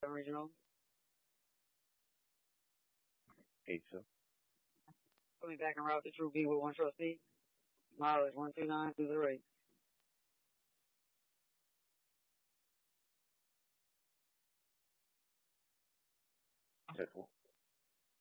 Regional. Pizza. Put me back en route to True B with one trustee. Mileage 129208. That's